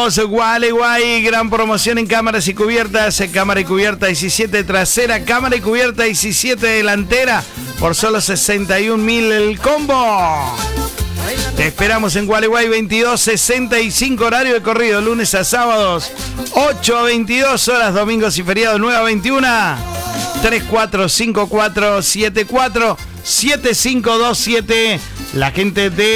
22, Gualeguay, gran promoción en cámaras y cubiertas, cámara y cubierta 17 trasera, cámara y cubierta 17 delantera, por solo 61.000 el combo. Te esperamos en Gualeguay 2265, horario de corrido, lunes a sábados, 8 a 22 horas, domingos y feriados, 9 a 21, 3454747527, la gente de